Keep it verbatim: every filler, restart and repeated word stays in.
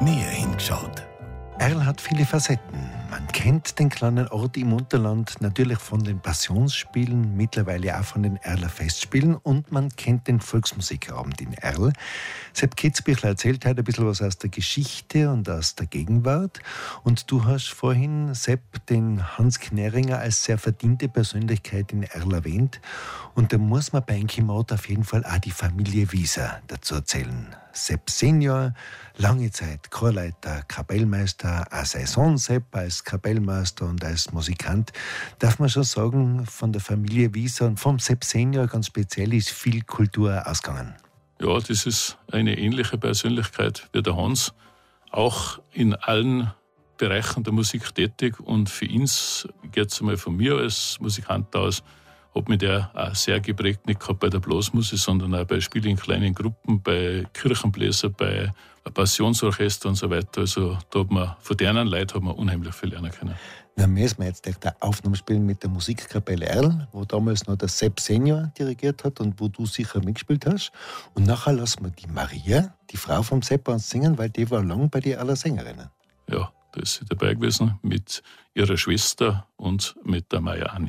näher hingeschaut. Erl hat viele Facetten. Man kennt den kleinen Ort im Unterland natürlich von den Passionsspielen, mittlerweile auch von den Erler Festspielen, und man kennt den Volksmusikabend in Erl. Sepp Kitzbichler erzählt heute ein bisschen was aus der Geschichte und aus der Gegenwart. Und du hast vorhin, Sepp, den Hans Kneringer als sehr verdiente Persönlichkeit in Erl erwähnt. Und da muss man bei Enkimat auf jeden Fall auch die Familie Wieser dazu erzählen. Sepp Senior, lange Zeit Chorleiter, Kapellmeister, eine Saison Sepp als Kapellmeister und als Musikant. Darf man schon sagen, von der Familie Wieser und vom Sepp Senior ganz speziell ist viel Kultur ausgegangen. Ja, das ist eine ähnliche Persönlichkeit wie der Hans. Auch in allen Bereichen der Musik tätig. Und für ihn geht es einmal von mir als Musikant aus, hat mich der auch sehr geprägt, nicht gerade bei der Blasmusik, sondern auch bei Spielen in kleinen Gruppen, bei Kirchenbläsern, bei Passionsorchester und so weiter. Also da hat man, von deren Leuten hat man unheimlich viel lernen können. Dann müssen wir jetzt echt eine Aufnahme spielen mit der Musikkapelle Erl, wo damals noch der Sepp Senior dirigiert hat und wo du sicher mitgespielt hast. Und nachher lassen wir die Maria, die Frau vom Sepp, uns singen, weil die war lang bei den Erler Sängerinnen. Ja, da ist sie dabei gewesen mit ihrer Schwester und mit der Maja Anni.